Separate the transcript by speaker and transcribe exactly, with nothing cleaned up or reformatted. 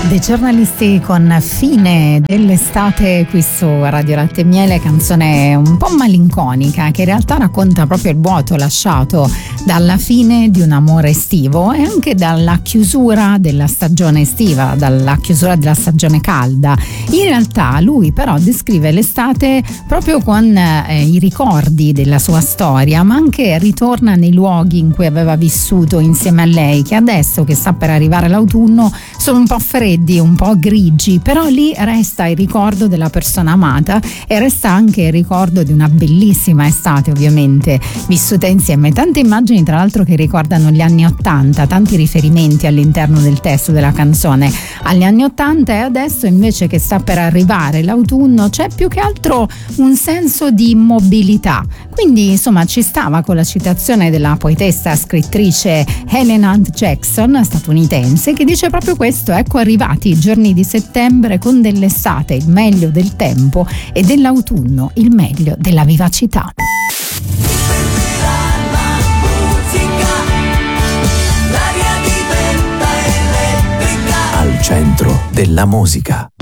Speaker 1: dei giornalisti con Fine dell'estate qui su Radio Latte e Miele, canzone un po' malinconica che in realtà racconta proprio il vuoto lasciato dalla fine di un amore estivo e anche dalla chiusura della stagione estiva, dalla chiusura della stagione calda. In realtà lui però descrive l'estate proprio con eh, i ricordi della sua storia, ma anche ritorna nei luoghi in cui aveva vissuto insieme a lei, che adesso che sta per arrivare l'autunno sono un po' freddi, un po' grigi, però lì resta il ricordo della persona amata e resta anche il ricordo di una bellissima estate, ovviamente vissuta insieme. Tante immagini tra l'altro che ricordano gli anni ottanta, tanti riferimenti all'interno del testo della canzone agli anni ottanta, e adesso invece che sta per arrivare l'autunno c'è più che altro un senso di immobilità. Quindi insomma ci stava con la citazione della poetessa scrittrice Helen Hunt Jackson, statunitense, che dice proprio questo: ecco arrivati i giorni di settembre con dell'estate il meglio del tempo e dell'autunno il meglio della vivacità.
Speaker 2: Al centro della musica.